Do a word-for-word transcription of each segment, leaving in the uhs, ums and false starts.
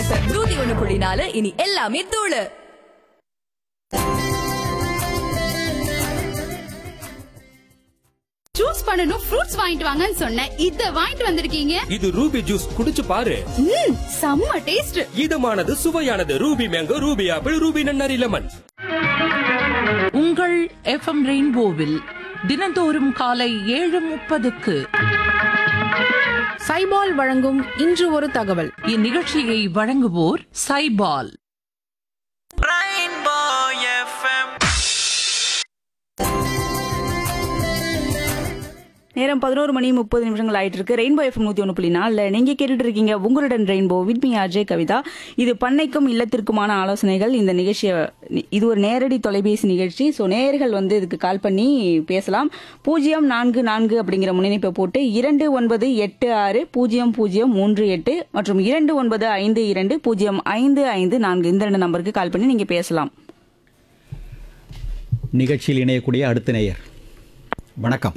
FM நூத்தி ஒண்ணு புள்ளி நாலு இனி எல்லாமே தூளு. ஜூஸ் பண்ணனும் ஃப்ரூட்ஸ் வாங்கிட்டு வாங்கன்னு சொன்னேன். இத வாங்கிட்டு வந்திருக்கீங்க. இது ரூபி ஜூஸ், குடிச்சு பாரு. ம், செம்ம taste. இதமானது, சுவையானது. Ruby mango, Ruby apple, Ruby நன்னாரி லெமன். உங்கள் எஃப்எம் ரெயின்போவில் தினந்தோறும் காலை ஏழு முப்பதுக்கு சைபால் வழங்கும் இன்று ஒரு தகவல். இந்நிகழ்ச்சியை வழங்குவோர் சைபால். நேரம் பதினோரு மணி முப்பது நிமிஷங்கள் ஆயிட்டு இருக்கு. ரெயின்போ எஃப்எம் நூத்தி ஒன்று புள்ளி நாலுல நீங்க கேட்டுட்டு இருக்கீங்க உங்களுடன் rainbow with me Ajay Kavitha. இது பண்ணைக்கும் இல்லத்திற்குமான ஆலோசனைகள். இந்த நிகழ்ச்சியை இது ஒரு நேரடி தொலைபேசி நிகழ்ச்சி. ஸோ நேயர்கள் வந்து இதுக்கு கால் பண்ணி பேசலாம். பூஜ்ஜியம் நான்கு நான்கு அப்படிங்கிற முன்னிணைப்பை போட்டு இரண்டு ஒன்பது எட்டு ஆறு பூஜ்ஜியம் பூஜ்ஜியம் மூன்று எட்டு மற்றும் இரண்டு ஒன்பது ஐந்து இரண்டு பூஜ்ஜியம் ஐந்து ஐந்து நான்கு இந்த ரெண்டு நம்பருக்கு கால் பண்ணி நீங்க பேசலாம். நிகழ்ச்சியில் இணையக்கூடிய அடுத்த நேயர், வணக்கம்.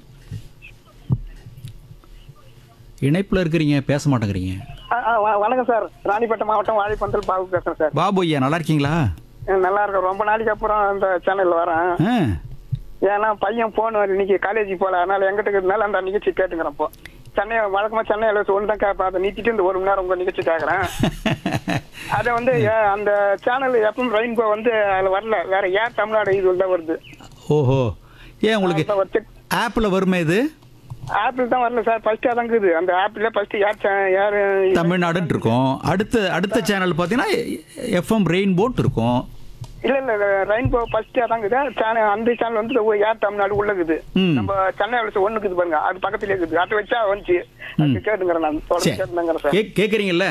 இணைப்பில் இருக்கிறீங்க, பேச மாட்டேங்கிறீங்க. வணக்கம் சார், ராணிப்பேட்டை மாவட்டம் வாழைப்பந்தல் பாபு பேசுறேன் சார். பாபு ஐயா, நல்லா இருக்கீங்களா? நல்லா இருக்கேன். ரொம்ப நாளைக்கு அப்புறம் இந்த சேனல் வரேன். ஏன்னா பையன் போன் இன்னைக்கு காலேஜுக்கு போல, அதனால எங்கிட்ட இருக்கிறதுனால அந்த நிகழ்ச்சி கேட்டுக்கிறேன். இப்போ சென்னை வழக்கமா சென்னையில ஒன்று தான் கேட்பேன். அதை நீட்டிட்டு இந்த ஒரு மணி நேரம் உங்க நிகழ்ச்சி கேட்கறேன். அதை வந்து அந்த சேனல் எப்பவும் ரெயின்போ வந்து அதில் வரல, வேற ஏர் தமிழ்நாடு இது தான் வருது. ஓஹோ, ஏன் உங்களுக்கு ஆப்பில் வருமே? இது ஆப்பிள் தான் வரல சார், ஃபர்ஸ்ட் அதான் இருக்குது. அந்த ஆப்பிள் ஃபர்ஸ்ட் யார் யார் தமிழ்நாடுன்னு இருக்கும். அடுத்த அடுத்த சேனல் பார்த்தீங்கன்னா எஃப்எம் ரெயின்போட் இருக்கும். இல்ல இல்ல, ரெயின்போ ஃபர்ஸ்ட் அதான் இருக்குது. அந்த சேனல் வந்து யார் தமிழ்நாடு உள்ளக்குது. நம்ம சென்னை ஒண்ணுக்குது பாருங்க, அது பக்கத்துல இருக்குது. அதை வச்சா வந்துச்சு கேட்டுங்கிறேன். நான் கேட்டுங்கிறேன் சார். கேட்குறீங்களா?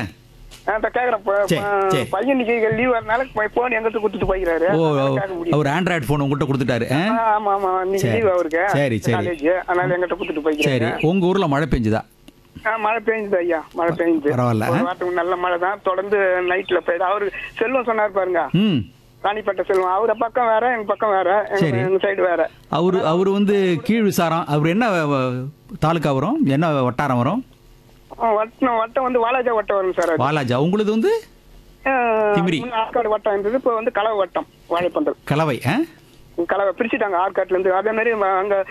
பையன் லீவ் வரனால போன் எங்கிட்ட கொடுத்துட்டு போய்கிறாரு. அவர் ஆண்ட்ராய்டு போன் உங்ககிட்ட கொடுத்துட்டாரு. ஆமா ஆமா, நீங்க லீவ் அவருக்கு. சரி சரி, அதனால எங்கிட்ட கொடுத்துட்டு போய்கிறாரு. சரி, உங்க ஊர்ல மழை பெஞ்சுதா? மழை பெய்யுது ஐயா, மழை பெய்யுது. பரவாயில்ல, நல்ல மழை தான். தொடர்ந்து நைட்ல பெய்யுது. அவரு செல்வம் சொன்னார் பாருங்க, ராணிப்பேட்டை செல்வம். அவரு பக்கம் வேற, எங்க பக்கம் வேற, எங்க சைடு வேற. அவரு அவரு வந்து கீழ் விசாரம். அவர் என்ன தாலுக்கா வரும், என்ன வட்டாரம் வரும்? வட்டம் வட்டம் வந்து வாலாஜா வட்டம் வரும் சார். வாலாஜா. உங்களுக்கு வந்து ஆற்காடு வட்டம் இருந்தது, இப்போ வந்து கலவை வட்டம் வாழைப்பந்தல். கலவை கலவை பிரிச்சுட்டாங்க ஆற்காட்டுல இருந்து. அதே மாதிரி அங்க